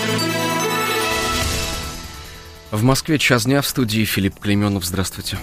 В Москве час дня, в студии Филипп Клейменов. Здравствуйте.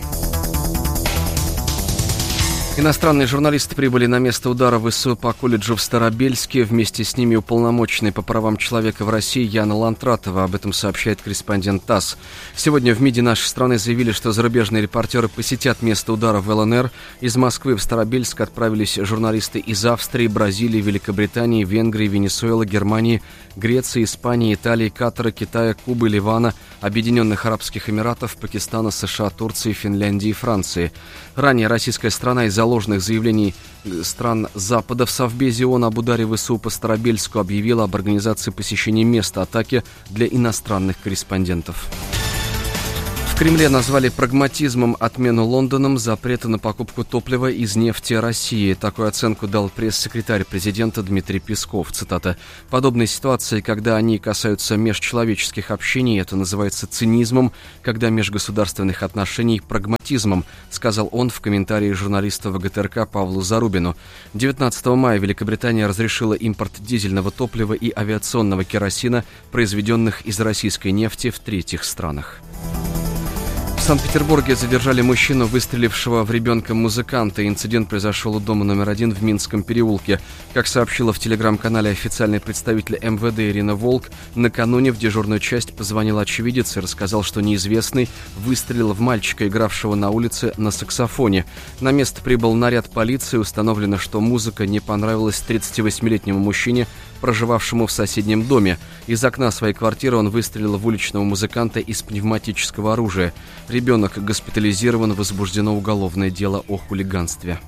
Иностранные журналисты прибыли на место удара ВСУ по колледжу в Старобельске. Вместе с ними уполномоченный по правам человека в России Яна Лантратова. Об этом сообщает корреспондент ТАСС. Сегодня в МИДе нашей страны заявили, что зарубежные репортеры посетят место удара в ЛНР. Из Москвы в Старобельск отправились журналисты из Австрии, Бразилии, Великобритании, Венгрии, Венесуэлы, Германии, Греции, Испании, Италии, Катара, Китая, Кубы, Ливана, Объединенных Арабских Эмиратов, Пакистана, США, Турции, Финляндии и Франции. Ранее российская страна из-за ложных заявлений стран Запада в Совбезе ООН об ударе ВСУ по Старобельску объявила об организации посещения места атаки для иностранных корреспондентов. В Кремле назвали прагматизмом отмену Лондоном запрета на покупку топлива из нефти России. Такую оценку дал пресс-секретарь президента Дмитрий Песков. Цитата. «Подобные ситуации, когда они касаются межчеловеческих общений, это называется цинизмом, когда межгосударственных отношений прагматизмом», сказал он в комментарии журналисту ВГТРК Павлу Зарубину. девятнадцатого мая Великобритания разрешила импорт дизельного топлива и авиационного керосина, произведенных из российской нефти, в третьих странах. В Санкт-Петербурге задержали мужчину, выстрелившего в ребенка музыканта. Инцидент произошел у дома номер один в Минском переулке. Как сообщила в телеграм-канале официальный представитель МВД Ирина Волк, накануне в дежурную часть позвонил очевидец и рассказал, что неизвестный выстрелил в мальчика, игравшего на улице на саксофоне. На место прибыл наряд полиции. Установлено, что музыка не понравилась тридцативосьмилетнему мужчине, проживавшему в соседнем доме. Из окна своей квартиры он выстрелил в уличного музыканта из пневматического оружия. Ребенок госпитализирован, возбуждено уголовное дело о хулиганстве.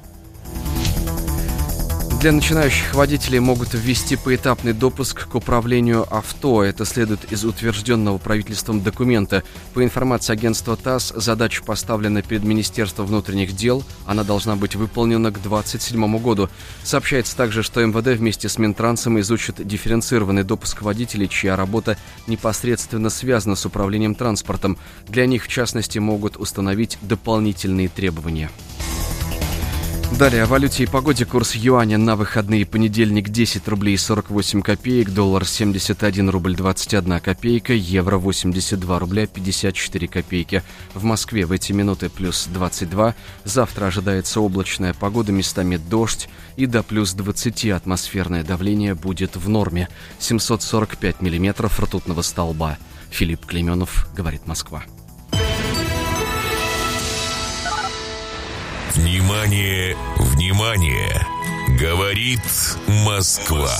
Для начинающих водителей могут ввести поэтапный допуск к управлению авто. Это следует из утвержденного правительством документа. По информации агентства ТАСС, задача поставлена перед Министерством внутренних дел. Она должна быть выполнена к двадцать седьмому году. Сообщается также, что МВД вместе с Минтрансом изучит дифференцированный допуск водителей, чья работа непосредственно связана с управлением транспортом. Для них, в частности, могут установить дополнительные требования. Далее о валюте и погоде. Курс юаня на выходные: понедельник десять рублей сорок восемь копеек, доллар семьдесят один рубль двадцать одна копейка, евро восемьдесят два рубля пятьдесят четыре копейки. В Москве в эти минуты плюс двадцать два. Завтра ожидается облачная погода, местами дождь, и до плюс двадцати атмосферное давление будет в норме. семьсот сорок пять миллиметров ртутного столба. Филипп Клейменов, говорит Москва. Внимание, внимание! Говорит Москва.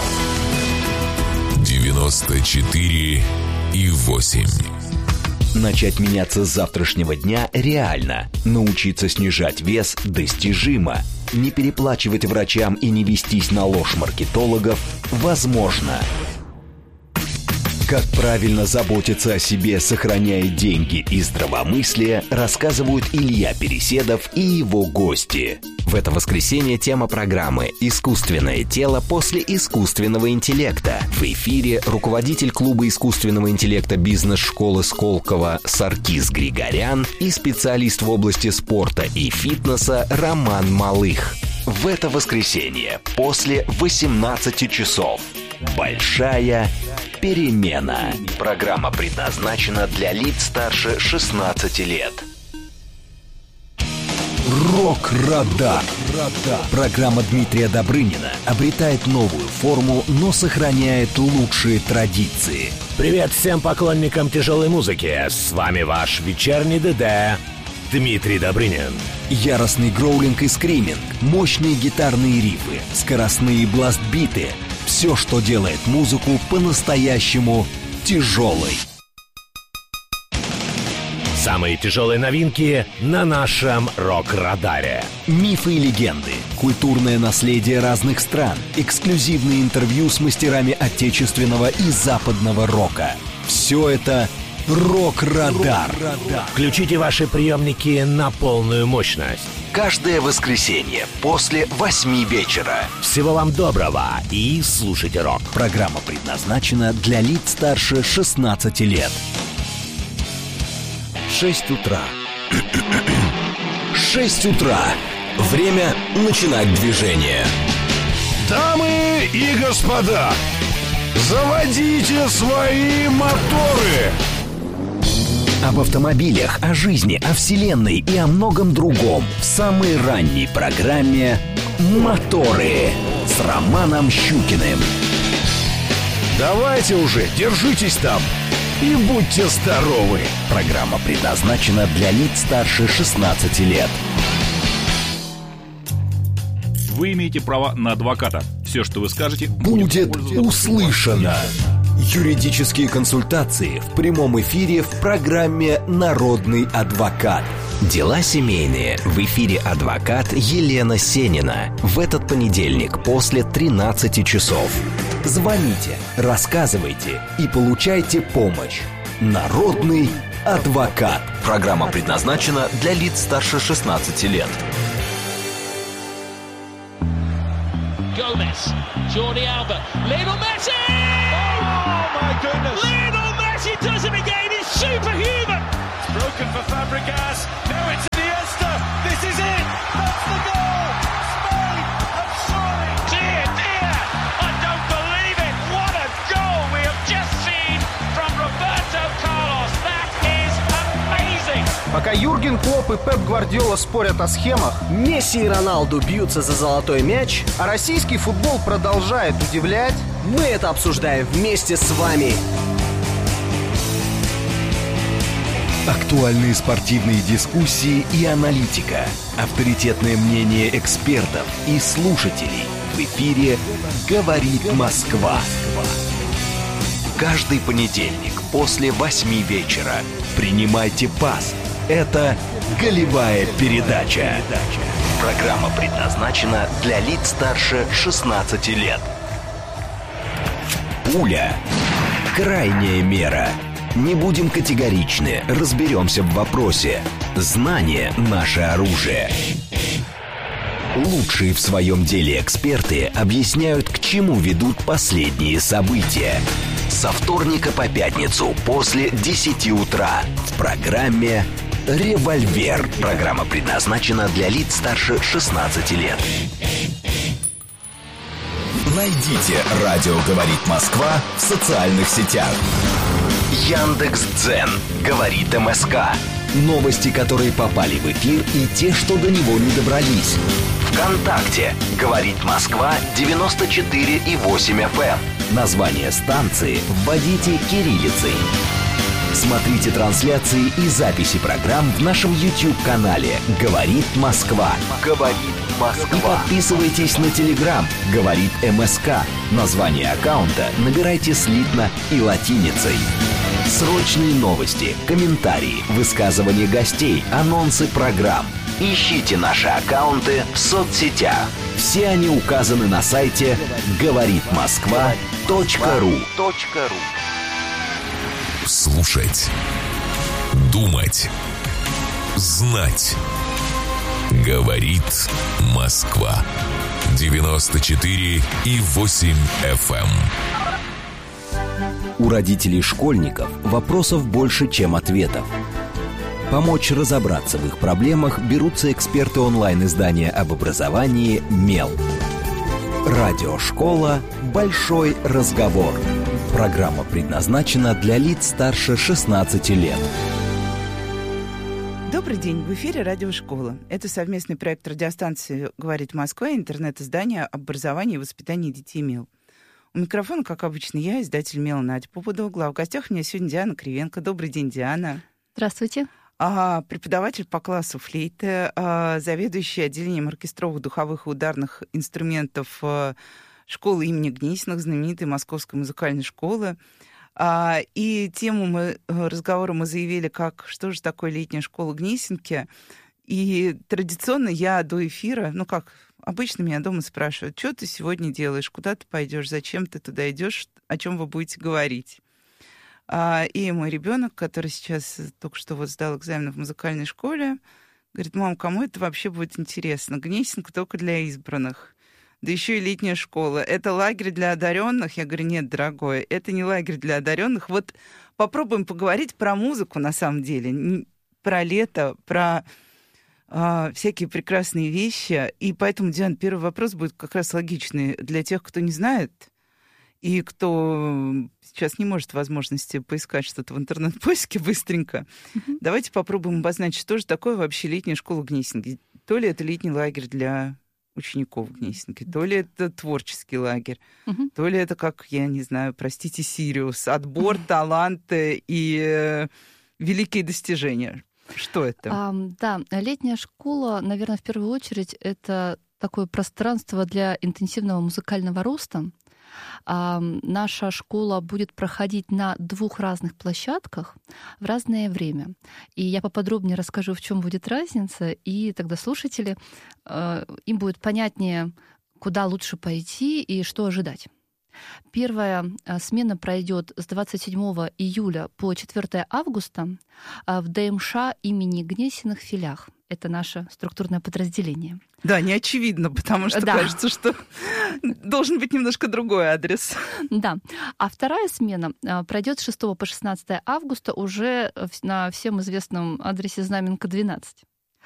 девяносто четыре и восемь. Начать меняться с завтрашнего дня реально. Научиться снижать вес достижимо. Не переплачивать врачам и не вестись на ложь маркетологов возможно. Как правильно заботиться о себе, сохраняя деньги и здравомыслие, рассказывают Илья Переседов и его гости. В это воскресенье тема программы «Искусственное тело после искусственного интеллекта». В эфире руководитель клуба искусственного интеллекта бизнес-школы Сколково Саркис Григорян и специалист в области спорта и фитнеса Роман Малых. В это воскресенье после восемнадцати часов. Большая перемена. Программа предназначена для лиц старше шестнадцати лет. Рок-радар. Программа Дмитрия Добрынина обретает новую форму, но сохраняет лучшие традиции. Привет всем поклонникам тяжелой музыки. С вами ваш вечерний ДД Дмитрий Добрынин. Яростный гроулинг и скриминг, мощные гитарные рифы, скоростные бласт-биты — все, что делает музыку по-настоящему тяжелой. Самые тяжелые новинки на нашем рок-радаре. Мифы и легенды, культурное наследие разных стран, эксклюзивные интервью с мастерами отечественного и западного рока. Все это Рок-Радар. Включите ваши приемники на полную мощность. Каждое воскресенье после восьми вечера. Всего вам доброго и слушайте рок. Программа предназначена для лиц старше шестнадцати лет. Шесть утра. Шесть утра. Время начинать движение. Дамы и господа, заводите свои моторы. Об автомобилях, о жизни, о вселенной и о многом другом в самой ранней программе «Моторы» с Романом Щукиным. Давайте уже, держитесь там и будьте здоровы. Программа предназначена для лиц старше шестнадцати лет. Вы имеете право на адвоката. Все, что вы скажете, будет услышано. Юридические консультации в прямом эфире в программе «Народный адвокат». Дела семейные. В эфире адвокат Елена Сенина. В этот понедельник после тринадцати часов. Звоните, рассказывайте и получайте помощь. Народный адвокат. Программа предназначена для лиц старше шестнадцати лет. Gomez, Jordi Alba, Lionel Messi! Oh my goodness! Lionel Messi does it again. He's superhuman. It's broken for Fabregas. Now it's Iniesta. This is it. That's the goal. Spain have scored. Dear, dear, I don't believe it. What a goal we have just seen from Roberto Carlos. That is amazing. Пока Юрген Клопп и Пеп Гвардиола спорят о схемах, Месси и Роналду бьются за золотой мяч, а российский футбол продолжает удивлять, мы это обсуждаем вместе с вами. Актуальные спортивные дискуссии и аналитика. Авторитетное мнение экспертов и слушателей. В эфире «Говорит Москва». Каждый понедельник после восьми вечера. Принимайте пас. Это «Голевая передача». Программа предназначена для лиц старше шестнадцати лет. Пуля. Крайняя мера. Не будем категоричны, разберемся в вопросе. Знание – наше оружие. Лучшие в своем деле эксперты объясняют, к чему ведут последние события. Со вторника по пятницу после десяти утра в программе «Револьвер». Программа предназначена для лиц старше шестнадцати лет. Найдите «Радио говорит Москва» в социальных сетях. Яндекс.Дзен. Говорит МСК. Новости, которые попали в эфир, и те, что до него не добрались. ВКонтакте. Говорит Москва девяносто четыре и восемь эф эм. Название станции вводите кириллицей. Смотрите трансляции и записи программ в нашем YouTube-канале «Говорит Москва». «Говорит Москва». И подписывайтесь на Telegram «Говорит МСК». Название аккаунта набирайте слитно и латиницей. Срочные новости, комментарии, высказывания гостей, анонсы программ. Ищите наши аккаунты в соцсетях. Все они указаны на сайте говорит москва точка ру. Слушать, думать, знать. Говорит Москва. девяносто четыре и восемь эф эм. У родителей школьников вопросов больше, чем ответов. Помочь разобраться в их проблемах берутся эксперты онлайн-издания об образовании «Мел». Радиошкола «Большой разговор». Программа предназначена для лиц старше шестнадцати лет. Добрый день, в эфире «Радиошкола». Это совместный проект радиостанции «Говорит Москва» и интернет-издания об образовании и воспитании детей «Мел». У микрофона, как обычно, я, издатель «Мела» Надя Попудогла. А в гостях у меня сегодня Диана Кривенко. Добрый день, Диана. Здравствуйте. А, преподаватель по классу флейты, а, заведующий отделением оркестровых, духовых и ударных инструментов а, школы имени Гнесиных, знаменитой Московской музыкальной школы. А, и тему мы, разговора мы заявили, как что же такое летняя школа Гнесинки. И традиционно я до эфира, ну как, обычно меня дома спрашивают, что ты сегодня делаешь, куда ты пойдешь, зачем ты туда идешь, о чем вы будете говорить. И мой ребенок, который сейчас только что вот сдал экзамен в музыкальной школе, говорит: мам, кому это вообще будет интересно? Гнесинка только для избранных. Да еще и летняя школа. Это лагерь для одаренных? Я говорю: нет, дорогой, это не лагерь для одаренных. Вот попробуем поговорить про музыку на самом деле, про лето, про э, всякие прекрасные вещи. И поэтому, Диана, первый вопрос будет как раз логичный для тех, кто не знает и кто сейчас не может возможности поискать что-то в интернет-поиске быстренько. Mm-hmm. Давайте попробуем обозначить, что же такое вообще летняя школа Гнесинки. То ли это летний лагерь для учеников Гнесинки, то ли это творческий лагерь, mm-hmm. то ли это, как, я не знаю, простите, Сириус, отбор, mm-hmm. таланты и э, великие достижения. Что это? А, да, летняя школа, наверное, в первую очередь, это такое пространство для интенсивного музыкального роста. А, наша школа будет проходить на двух разных площадках в разное время. И я поподробнее расскажу, в чем будет разница, и тогда слушатели, э, им будет понятнее, куда лучше пойти и что ожидать. Первая смена пройдет с двадцать седьмого июля по четвёртого августа в ДМШ имени Гнесиных в Филях. Это наше структурное подразделение. Да, не очевидно, потому что да. кажется, что должен быть немножко другой адрес. Да. А вторая смена пройдет с шестого по шестнадцатое августа уже на всем известном адресе Знаменка двенадцать.